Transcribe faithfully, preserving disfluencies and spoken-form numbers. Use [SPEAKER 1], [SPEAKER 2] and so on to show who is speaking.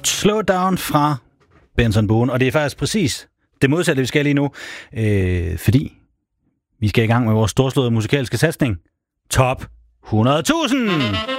[SPEAKER 1] Slow Down fra Benson Boone, og det er faktisk præcis det modsatte, vi skal lige nu, øh, fordi vi skal i gang med vores storslåede musikalske satsning. Top hundrede tusind!